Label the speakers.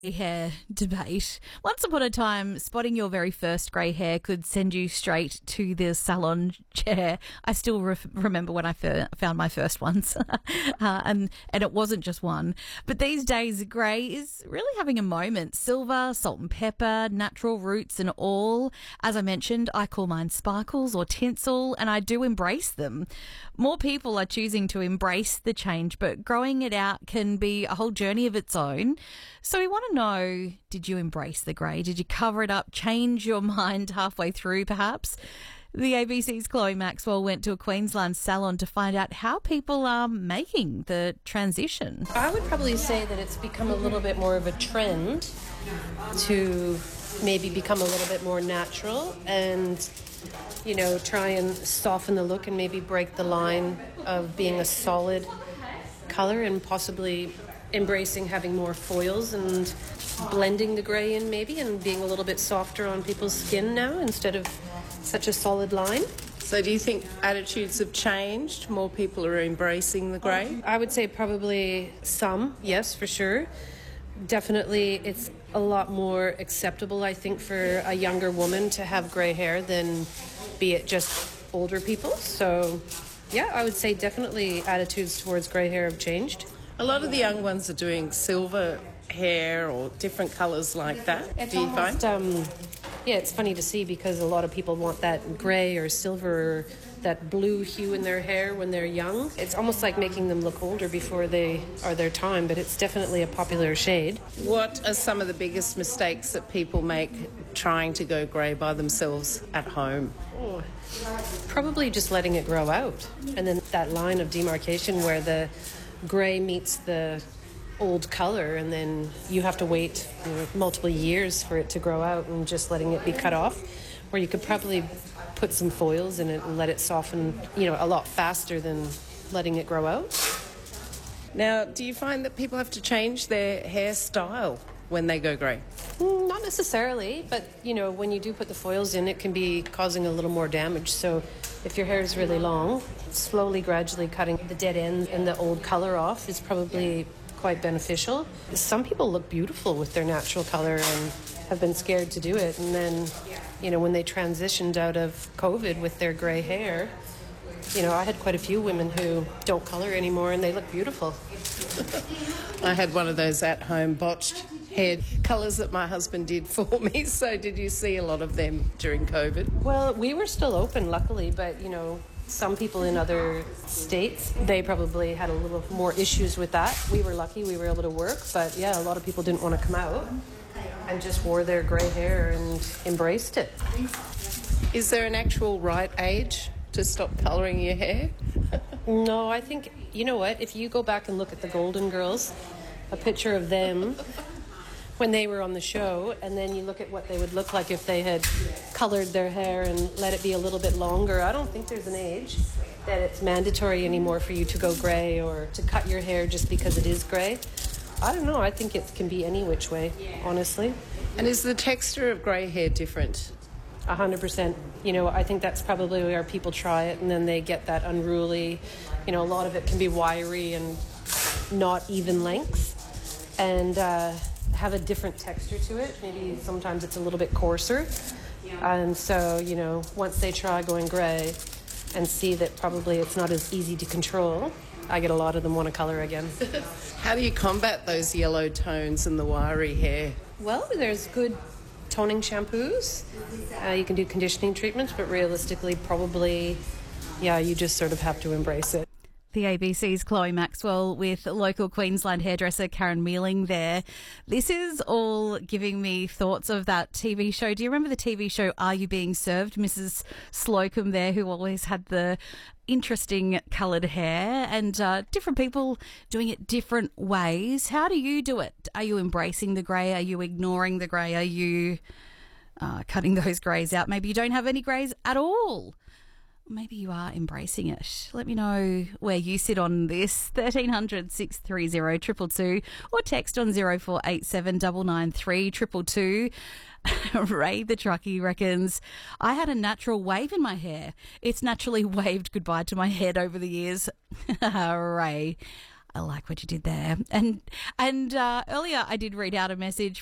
Speaker 1: Hair debate. Once upon a time, spotting your very first grey hair could send you straight to the salon chair. I still remember when I found my first ones, and it wasn't just one. But these days, grey is really having a moment. Silver, salt and pepper, natural roots and all. As I mentioned, I call mine sparkles or tinsel, and I do embrace them. More people are choosing to embrace the change, but growing it out can be a whole journey of its own. So we want to know, did you embrace the grey? Did you cover it up, change your mind halfway through perhaps? The ABC's Chloe Maxwell went to a Queensland salon to find out how people are making the transition.
Speaker 2: I would probably say that it's become a little bit more of a trend to maybe become a little bit more natural and, you know, try and soften the look and maybe break the line of being a solid color and possibly embracing having more foils and blending the grey in maybe and being a little bit softer on people's skin now instead of such a solid line.
Speaker 3: So do you think attitudes have changed? More people are embracing the grey?
Speaker 2: I would say probably some, yes, for sure. Definitely it's a lot more acceptable, I think, for a younger woman to have grey hair than be it just older people. So, yeah, I would say definitely attitudes towards grey hair have changed.
Speaker 3: A lot of the young ones are doing silver hair or different colours like that.
Speaker 2: It's
Speaker 3: do you
Speaker 2: almost,
Speaker 3: find?
Speaker 2: Yeah, it's funny to see because a lot of people want that grey or silver or that blue hue in their hair when they're young. It's almost like making them look older before they are their time, but it's definitely a popular shade.
Speaker 3: What are some of the biggest mistakes that people make trying to go grey by themselves at home?
Speaker 2: Oh, probably just letting it grow out. And then that line of demarcation where the grey meets the old colour and then you have to wait multiple years for it to grow out and just letting it be cut off, where you could probably put some foils in it and let it soften, a lot faster than letting it grow out.
Speaker 3: Now, do you find that people have to change their hairstyle when they go grey?
Speaker 2: Not necessarily, but when you do put the foils in, it can be causing a little more damage. So if your hair is really long, slowly, gradually cutting the dead ends and the old colour off is probably quite beneficial. Some people look beautiful with their natural colour and have been scared to do it. And then, when they transitioned out of COVID with their grey hair, I had quite a few women who don't colour anymore and they look beautiful.
Speaker 3: I had one of those at-home botched hair colours that my husband did for me. So did you see a lot of them during COVID?
Speaker 2: Well, we were still open, luckily, but, some people in other states, they probably had a little more issues with that. We were lucky, we were able to work, but yeah, a lot of people didn't want to come out and just wore their grey hair and embraced it.
Speaker 3: Is there an actual right age to stop colouring your hair?
Speaker 2: No, I think, you know what, if you go back and look at the Golden Girls, a picture of them when they were on the show, and then you look at what they would look like if they had coloured their hair and let it be a little bit longer. I don't think there's an age that it's mandatory anymore for you to go grey or to cut your hair just because it is grey. I don't know. I think it can be any which way, honestly.
Speaker 3: And is the texture of grey hair different?
Speaker 2: 100%. I think that's probably where people try it and then they get that unruly, a lot of it can be wiry and not even lengths and have a different texture to it. Maybe sometimes it's a little bit coarser. And so, once they try going grey and see that probably it's not as easy to control, I get a lot of them want to colour again.
Speaker 3: How do you combat those yellow tones and the wiry hair?
Speaker 2: Well, there's good toning shampoos. You can do conditioning treatments, but realistically, probably, you just sort of have to embrace it.
Speaker 1: The ABC's Chloe Maxwell with local Queensland hairdresser Karen Mealing there. This is all giving me thoughts of that TV show. Do you remember the TV show Are You Being Served? Mrs. Slocum there, who always had the interesting coloured hair and different people doing it different ways. How do you do it? Are you embracing the grey? Are you ignoring the grey? Are you cutting those greys out? Maybe you don't have any greys at all. Maybe you are embracing it. Let me know where you sit on this. 1300 630 222 or text on 0487 993 222. Ray the truckie reckons, I had a natural wave in my hair. It's naturally waved goodbye to my head over the years. Ray, I like what you did there. And earlier I did read out a message